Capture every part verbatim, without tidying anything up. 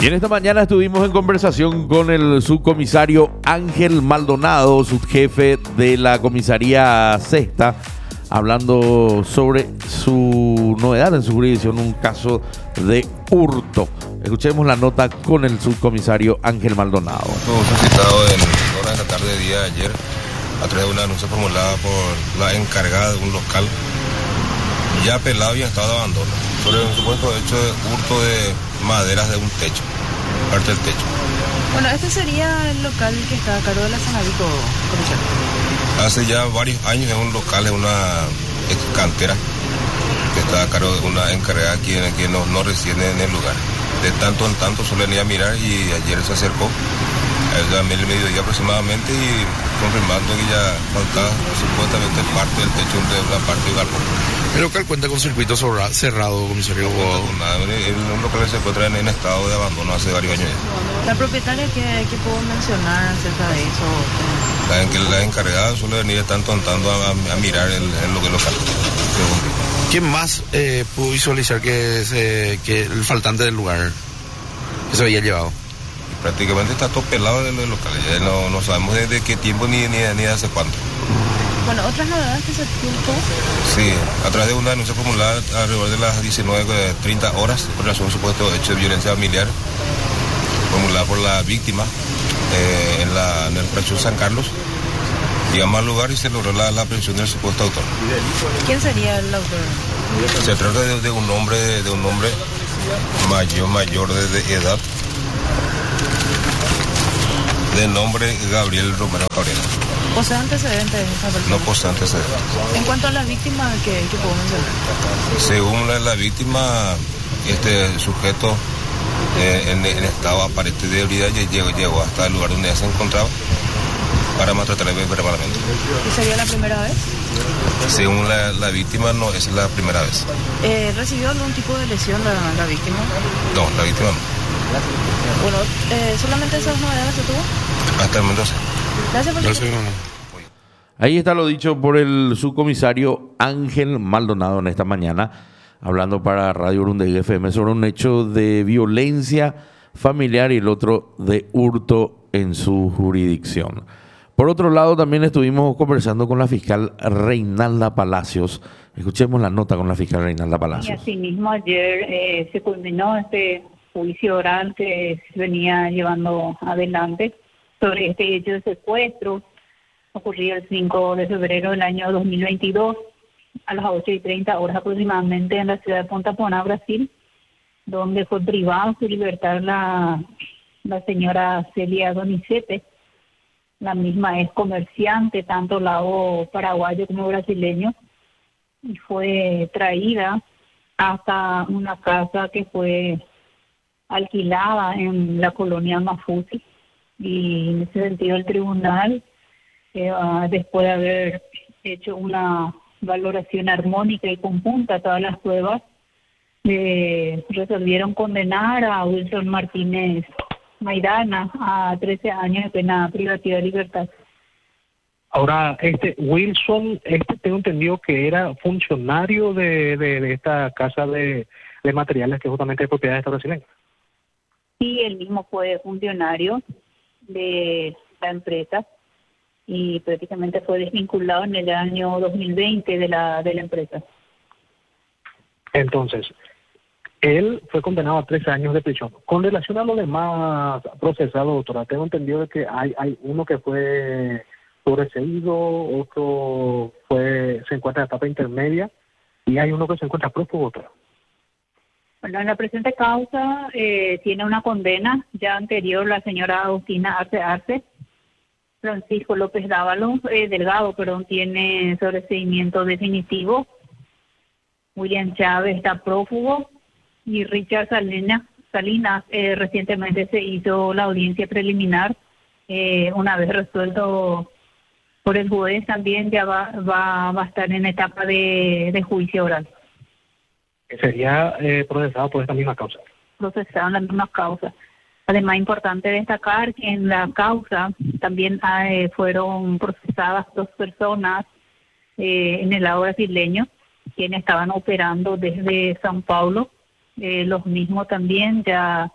Y en esta mañana estuvimos en conversación con el subcomisario Ángel Maldonado, subjefe de la comisaría Sexta, hablando sobre su novedad en su jurisdicción, un caso de hurto. Escuchemos la nota con el subcomisario Ángel Maldonado. Fue suscitado en horas de la tarde de día de ayer a través de una denuncia formulada por la encargada de un local ya pelado y en estado de abandono sobre un supuesto hecho de hurto de maderas de un techo, parte del techo. Bueno, este sería el local que está a cargo de la Sanavico, comisario. Hace ya varios años es un local, es una ex cantera que está a cargo de una encargada quien, quien no, no reside en el lugar. De tanto en tanto suelen ir a mirar y ayer se acercó a el mediodía aproximadamente y confirmando que ya faltaba supuestamente parte del techo de la parte del galpón. ¿El local cuenta con circuito cerrado, comisario? El local se encuentra en, en estado de abandono hace varios años. ¿La propietaria qué, qué puedo mencionar acerca de eso? La, en, la encargada suele venir de tanto en tanto a, a mirar el, el local. ¿Quién más eh, pudo visualizar que, se, que el faltante del lugar que se había llevado? Prácticamente está todo pelado del local. Ya no, no sabemos desde qué tiempo ni, ni, ni hace cuánto. Bueno, otras novedades que se tuvo. Sí, a través de una denuncia formulada alrededor de las diecinueve treinta horas con relación a un supuesto hecho de violencia familiar formulada por la víctima eh, en, la, en el rancho San Carlos. Llegamos al lugar y se logró la, la aprehensión del supuesto autor. ¿Quién sería el autor? Se trata de, de un hombre de un hombre mayor mayor de, de edad, de nombre Gabriel Romero Cabrera. ¿Posee antecedentes de esa persona? No posee antecedentes. En cuanto a la víctima, ¿qué, qué puedo mencionar? Según la, la víctima, este sujeto eh, en, en estado aparente de ebriedad llegó, llegó hasta el lugar donde ya se encontraba para maltratarle verbalmente. ¿Y sería la primera vez? Según la, la víctima, no es la primera vez. Eh, ¿Recibió algún tipo de lesión la, la víctima? No, la víctima no. Bueno, eh, ¿solamente esas novedades se tuvo? Hasta el momento sí. Gracias por Gracias. Ahí está lo dicho por el subcomisario Ángel Maldonado en esta mañana, hablando para Radio Urunday F M sobre un hecho de violencia familiar y el otro de hurto en su jurisdicción. Por otro lado, también estuvimos conversando con la fiscal Reinalda Palacios. Escuchemos la nota con la fiscal Reinalda Palacios. Y asimismo ayer eh, se culminó este juicio oral que se venía llevando adelante sobre este hecho de secuestro ocurrido el cinco de febrero del año dos mil veintidós a las ocho y treinta horas aproximadamente en la ciudad de Ponta Porã, Brasil, donde fue privada de su libertad la, la señora Celia Donizete. La misma es comerciante, tanto lado paraguayo como brasileño, y fue traída hasta una casa que fue alquilada en la colonia Mafusi. Y en ese sentido el tribunal, eh, uh, después de haber hecho una valoración armónica y conjunta a todas las pruebas, eh, resolvieron condenar a Wilson Martínez Maidana a trece años de pena privativa de libertad. Ahora, este Wilson, este tengo entendido que era funcionario de, de, de esta casa de, de materiales que justamente es propiedad de esta brasileña. Sí, él mismo fue funcionario de la empresa y prácticamente fue desvinculado en el año dos mil veinte de la de la empresa. Entonces, él fue condenado a tres años de prisión. Con relación a los demás procesados, doctora, tengo entendido de que hay hay uno que fue sobreseído, otro fue se encuentra en etapa intermedia y hay uno que se encuentra prófugo, doctora. Bueno, en la presente causa eh, tiene una condena ya anterior la señora Agustina Arce Arce. Francisco López Dávalo, eh, Delgado, perdón, tiene sobreseimiento definitivo. William Chávez está prófugo y Richard Salinas, Salinas eh, recientemente se hizo la audiencia preliminar. Eh, una vez resuelto por el juez, también ya va, va, va a estar en etapa de, de juicio oral. Sería eh, procesado por esta misma causa. Procesado en la misma causa. Además, importante destacar que en la causa también eh, fueron procesadas dos personas eh, en el lado brasileño, quienes estaban operando desde San Paulo. Eh, los mismos también ya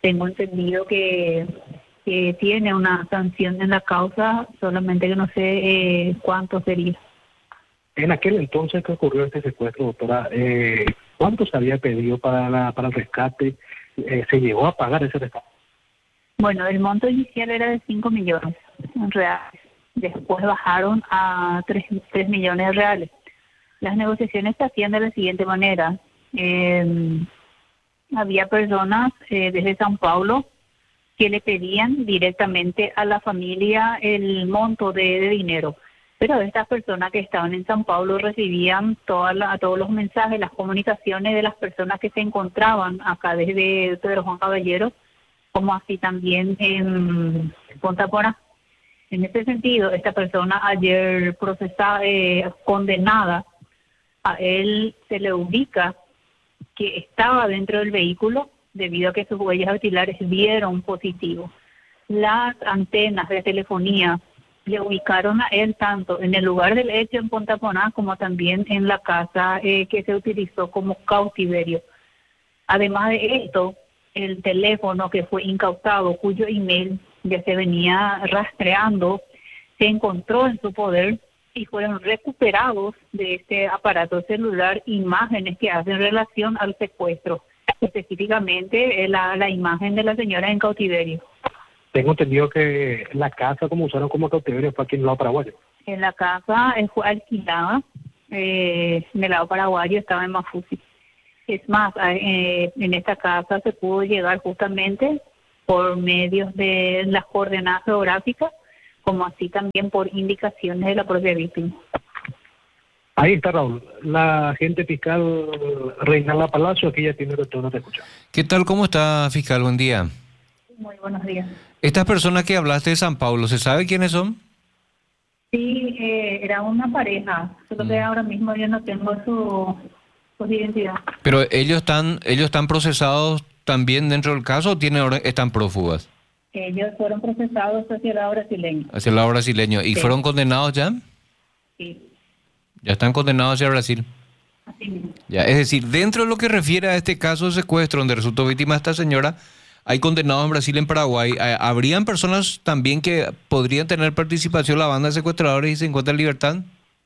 tengo entendido que, que tiene una sanción en la causa, solamente que no sé eh, cuánto sería. En aquel entonces que ocurrió este secuestro, doctora, eh, ¿cuánto se había pedido para, la, para el rescate? Eh, ¿Se llegó a pagar ese rescate? Bueno, el monto inicial era de cinco millones reales. Después bajaron a tres millones de reales. Las negociaciones se hacían de la siguiente manera. Eh, había personas eh, desde San Paulo que le pedían directamente a la familia el monto de, de dinero. Pero estas personas que estaban en San Paulo recibían toda la, todos los mensajes, las comunicaciones de las personas que se encontraban acá desde Pedro Juan Caballero, como así también en Punta Porá. En ese sentido, esta persona ayer procesada, eh, condenada, a él se le ubica que estaba dentro del vehículo debido a que sus huellas dactilares dieron positivo. Las antenas de telefonía le ubicaron a él tanto en el lugar del hecho en Punta Porá como también en la casa eh, que se utilizó como cautiverio. Además de esto, el teléfono que fue incautado, cuyo email ya se venía rastreando, se encontró en su poder y fueron recuperados de este aparato celular imágenes que hacen relación al secuestro, específicamente eh, la, la imagen de la señora en cautiverio. Tengo entendido que la casa, como usaron como cautiverio, fue aquí en el lado paraguayo. En la casa eh, fue alquilada, eh, en el lado paraguayo estaba en Mafusi. Es más, eh, en esta casa se pudo llegar justamente por medios de las coordenadas geográficas, como así también por indicaciones de la propia víctima. Ahí está, Raúl. La agente fiscal Reinalda Palacio, aquí ya tiene el retorno de escuchar. ¿Qué tal? ¿Cómo está, fiscal? Buen día. Muy buenos días. Estas personas que hablaste de San Paulo, ¿se sabe quiénes son? Sí, eh, era una pareja, solo mm. que ahora mismo yo no tengo su, su identidad. ¿Pero ellos están ellos están procesados también dentro del caso o tienen, están prófugas? Ellos fueron procesados hacia el lado brasileño. Hacia el lado brasileño. ¿Y sí. fueron condenados ya? Sí. Ya están condenados hacia Brasil. Así mismo. Ya, es decir, dentro de lo que refiere a este caso de secuestro donde resultó víctima esta señora, hay condenados en Brasil y en Paraguay. ¿Habrían personas también que podrían tener participación en la banda de secuestradores y se encuentran en libertad?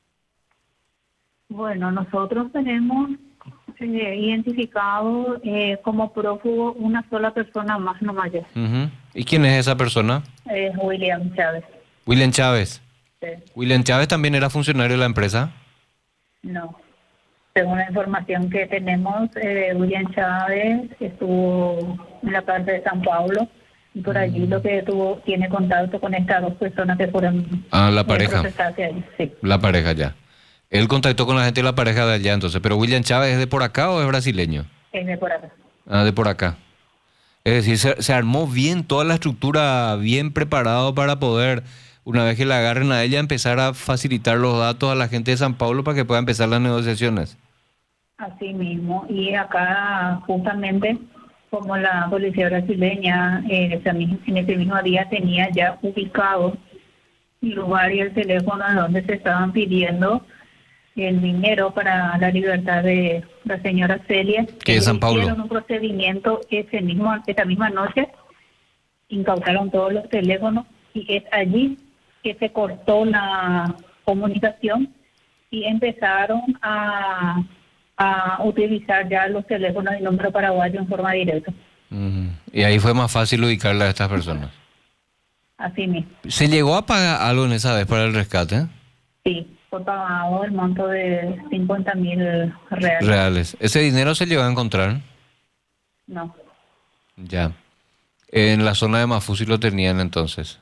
Bueno, nosotros tenemos eh, identificado eh, como prófugo una sola persona más, no mayor. Uh-huh. ¿Y quién es esa persona? Es William Chávez. William Chávez. Sí. ¿William Chávez también era funcionario de la empresa? No. Según la información que tenemos, eh, William Chávez estuvo en la parte de San Paulo y por allí lo que tuvo tiene contacto con estas dos personas que fueron ah, la pareja. Ahí. Sí. La pareja ya. Él contactó con la gente de la pareja de allá entonces, pero William Chávez ¿es de por acá o es brasileño? Es de por acá. Ah, de por acá. Es decir, se, se armó bien toda la estructura, bien preparado para poder, una vez que la agarren a ella, empezar a facilitar los datos a la gente de San Paulo para que pueda empezar las negociaciones. Así mismo. Y acá, justamente, como la policía brasileña eh, en ese mismo día tenía ya ubicado el lugar y el teléfono donde se estaban pidiendo el dinero para la libertad de la señora Celia. Que es San Paulo. Hicieron un procedimiento ese mismo, esa misma noche, incautaron todos los teléfonos y es allí que se cortó la comunicación y empezaron a, a utilizar ya los teléfonos de número paraguayo en forma directa. Uh-huh. Y ahí fue más fácil ubicarla a estas personas. Así mismo. ¿Se llegó a pagar algo en esa vez para el rescate? Sí, fue pagado el monto de cincuenta mil reales. Reales. ¿Ese dinero se llegó a encontrar? No. Ya. En la zona de Mafusi lo tenían entonces.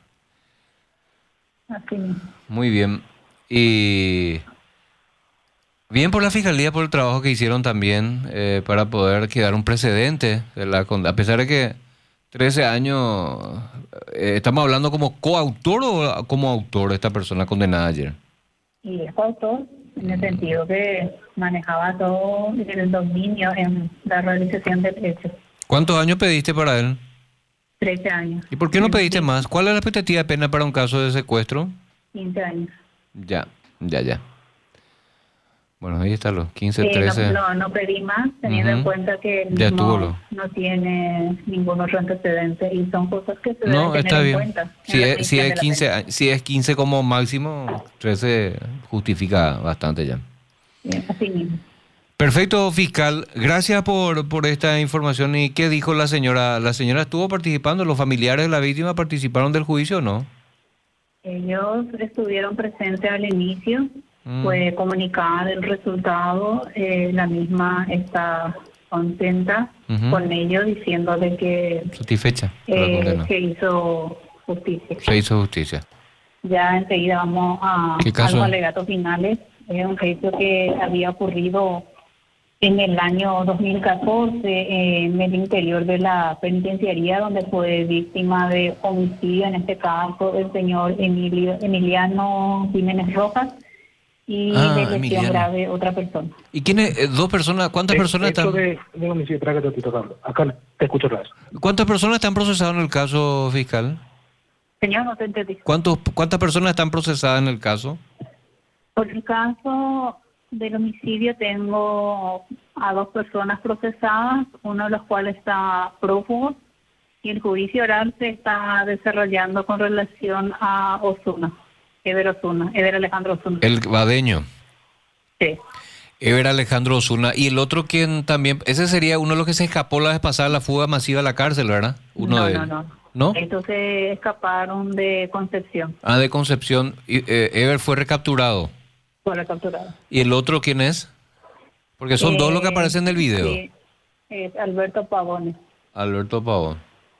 Así mismo. Muy bien. Y bien por la Fiscalía por el trabajo que hicieron también eh, para poder quedar un precedente. De la, a pesar de que trece años, eh, ¿estamos hablando como coautor o como autor de esta persona condenada ayer? Y es coautor en el sentido que manejaba todo el dominio en la realización del hecho. ¿Cuántos años pediste para él? trece años. ¿Y por qué no pediste más? ¿Cuál es la expectativa de pena para un caso de secuestro? quince años. Ya, ya, ya. Bueno, ahí está los quince, Eh, trece. no, no, no pedí más, teniendo Ujú. en cuenta que él Ya tuvo no, lo- no tiene ningún otro antecedente y son cosas que se deben No, tener está en bien. cuenta. en Si la es, si admisión es de la quince, pena. a- si es quince como máximo, trece justifica bastante ya. Bien, así mismo. Perfecto, fiscal. Gracias por, por esta información. ¿Y qué dijo la señora? ¿La señora estuvo participando? ¿Los familiares de la víctima participaron del juicio o no? Ellos estuvieron presentes al inicio, Mm. fue comunicada el resultado, eh, la misma está contenta Ujú. con ellos diciendo de que Satisfecha por la eh, condena. se hizo justicia. Se hizo justicia. Ya enseguida vamos a, ¿Qué a caso? los alegatos finales. Es un hecho que había ocurrido en el año dos mil catorce eh, en el interior de la penitenciaría, donde fue víctima de homicidio, en este caso el señor Emilio Emiliano Jiménez Rojas, y Ah, de lesión Emiliano. grave otra persona. ¿Y quiénes? eh, ¿Dos personas? ¿Cuántas Eh, personas hecho están? de, de homicidio, espera que te estoy tocando. Acá te escucho otra vez. ¿Cuántas personas están procesadas en el caso, fiscal? Señor, no te entendí. ¿Cuántos, ¿Cuántas personas están procesadas en el caso? Por el caso del homicidio tengo a dos personas procesadas, uno de los cuales está prófugo, y el juicio oral se está desarrollando con relación a Osuna, Ever Osuna, Ever Alejandro Osuna. El vadeño. Sí. Ever Alejandro Osuna. Y el otro quien también, ese sería uno de los que se escapó la vez pasada, la fuga masiva a la cárcel, ¿verdad? Uno no, de no, ellos. no, ¿No? Estos se escaparon de Concepción, Ah, de Concepción. Y, eh, Ever fue recapturado. fue capturado. ¿Y el otro quién es? Porque son dos los que aparecen en el video. Sí, es Alberto Pavone. Alberto Pavón.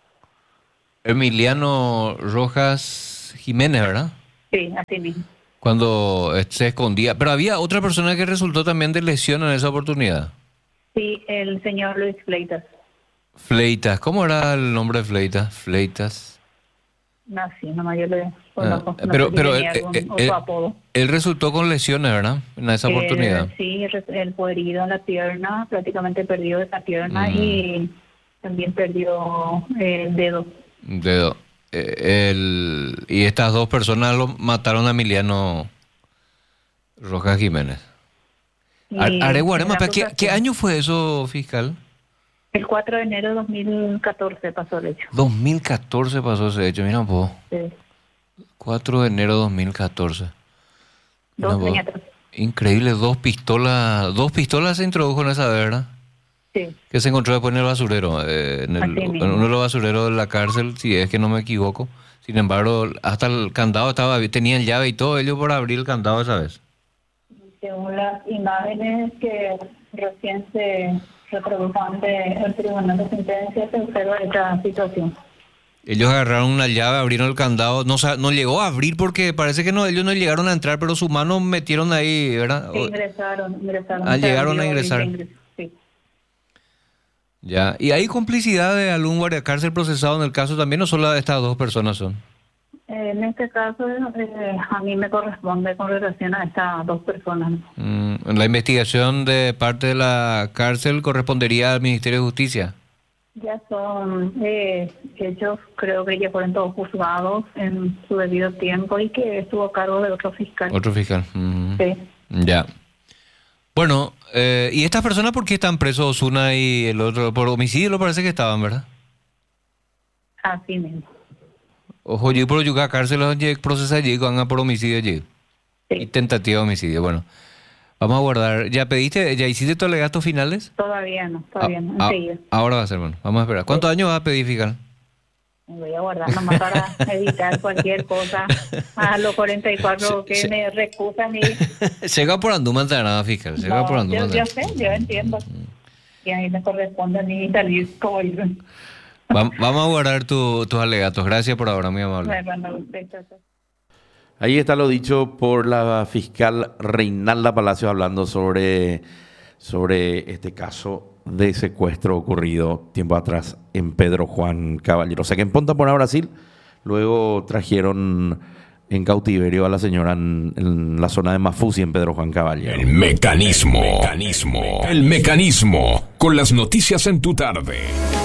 Emiliano Rojas Jiménez, ¿verdad? Sí, así mismo. Cuando eh, se escondía. Pero había otra persona que resultó también de lesión en esa oportunidad. Sí, el señor Luis Fleitas. Fleitas. ¿Cómo era el nombre de Fleitas? Fleitas. No, sí, nomás yo le Ah, conozco. No pero sé si pero tenía él, algún él- otro él- apodo. él resultó con lesiones, ¿verdad? En esa Él, oportunidad. sí, él él fue herido en la pierna, prácticamente perdió esa pierna Mm. y también perdió eh, el dedo. Dedo. Eh, el, y estas dos personas lo mataron a Emiliano Rojas Jiménez. Y Are- Areguarema, en la pero ¿qué, acusación- ¿qué año fue eso, fiscal? El cuatro de enero de dos mil catorce pasó el hecho. dos mil catorce pasó ese hecho, mira un poco. Sí. cuatro de enero de dos mil catorce. Mira Dos vos. años atrás. Increíble, dos pistolas, dos pistolas se introdujo en esa, ¿verdad? Sí. Que se encontró después en el basurero, eh, en, el- Así mismo. en uno de los basureros de la cárcel, si es que no me equivoco. Sin embargo, hasta el candado estaba, tenían llave y todo ello por abrir el candado esa vez. Según las imágenes que recién se reprodujeron ante el tribunal de sentencia, se observa esta situación. Ellos agarraron una llave, abrieron el candado, no, sa- no llegó a abrir porque parece que no, ellos no llegaron a entrar, pero sus manos metieron ahí, ¿verdad? Sí, ingresaron, ingresaron. Ah, Se llegaron a abrió el ingresar. ingreso, sí. Ya. ¿Y hay complicidad de algún guardiacárcel procesado en el caso también o solo estas dos personas son? En este caso, eh, a mí me corresponde con relación a estas dos personas. Mm, la investigación de parte de la cárcel correspondería al Ministerio de Justicia. Ya son eh, hechos, creo que ya fueron todos juzgados en su debido tiempo y que estuvo a cargo de otro fiscal. Otro fiscal. Mm. Sí. Ya. Bueno, eh, ¿y estas personas por qué están presos, Osuna y el otro? Por homicidio lo parece que estaban, ¿verdad? Así mismo. Ojo, yo por yuca cárcel procesa allí, van a por homicidio allí. Sí. Y tentativa de homicidio. Bueno, vamos a guardar. ¿Ya pediste, ya hiciste todos los alegatos finales? Todavía no, todavía no, Ah, ah, enseguida. ahora va a ser, bueno. Vamos a esperar. ¿Cuántos años vas a pedir, fiscal? Me voy a guardar nomás para evitar cualquier cosa. A los cuarenta y cuatro que Sí, sí. me recusan y... Llega por Andúman nada, fiscal. Llega No, por yo, Andúman. yo sé, yo entiendo. Y a mí me corresponde a mí salir como dicen. Va- vamos a guardar tu- tus alegatos. Gracias por ahora, muy amable. Bueno, usted, usted. Ahí está lo dicho por la fiscal Reinalda Palacios hablando sobre, sobre este caso de secuestro ocurrido tiempo atrás en Pedro Juan Caballero. O sea que en Ponta Porá, Brasil, luego trajeron en cautiverio a la señora en, en la zona de Mafusi, en Pedro Juan Caballero. El mecanismo. El mecanismo. El mecanismo. Con las noticias en tu tarde.